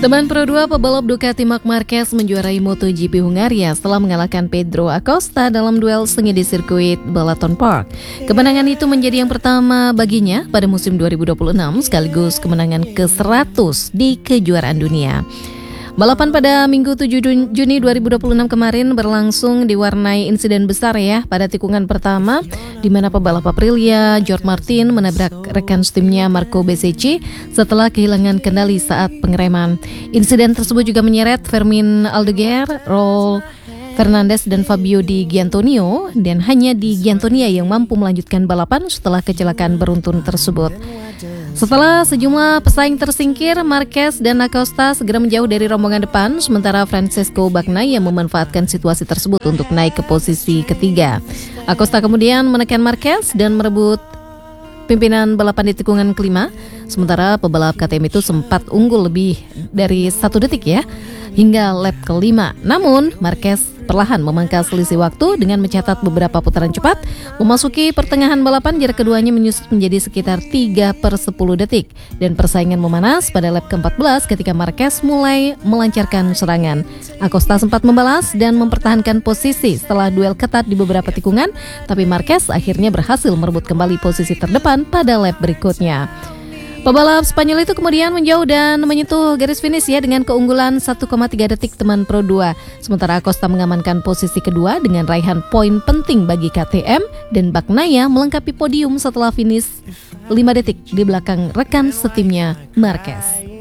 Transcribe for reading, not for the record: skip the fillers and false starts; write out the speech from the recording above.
Teman Pro 2 pebalap Ducati Marc Marquez menjuarai MotoGP Hungaria setelah mengalahkan Pedro Acosta dalam duel sengit di sirkuit Balaton Park. Kemenangan itu menjadi yang pertama baginya pada musim 2026 sekaligus kemenangan ke-100 di kejuaraan dunia. Balapan pada Minggu 7 Juni 2026 kemarin berlangsung diwarnai insiden besar ya pada tikungan pertama di mana pebalap Aprilia Jorge Martin menabrak rekan setimnya Marco Bezzecchi setelah kehilangan kendali saat pengereman. Insiden tersebut juga menyeret Fermin Aldeguer, Raul Fernandez dan Fabio Di Giannantonio, dan hanya Di Giannantonio yang mampu melanjutkan balapan setelah kecelakaan beruntun tersebut. Setelah sejumlah pesaing tersingkir, Marquez dan Acosta segera menjauh dari rombongan depan, sementara Francesco Bagnaia memanfaatkan situasi tersebut untuk naik ke posisi ketiga. Acosta kemudian menekan Marquez dan merebut pimpinan balapan di tikungan kelima, sementara pebalap KTM itu sempat unggul lebih dari 1 detik ya, hingga lap kelima. Namun, Marquez perlahan memangkas selisih waktu dengan mencatat beberapa putaran cepat. Memasuki pertengahan balapan, jarak keduanya menyusut menjadi sekitar 3/10 detik. Dan persaingan memanas pada lap ke-14 ketika Marquez mulai melancarkan serangan. Acosta sempat membalas dan mempertahankan posisi setelah duel ketat di beberapa tikungan, tapi Marquez akhirnya berhasil merebut kembali posisi terdepan pada lap berikutnya. Pebalap Spanyol itu kemudian menjauh dan menyentuh garis finish ya dengan keunggulan 1,3 detik teman Pro 2. Sementara Acosta mengamankan posisi kedua dengan raihan poin penting bagi KTM, dan Bagnaia melengkapi podium setelah finish 5 detik di belakang rekan setimnya Marquez.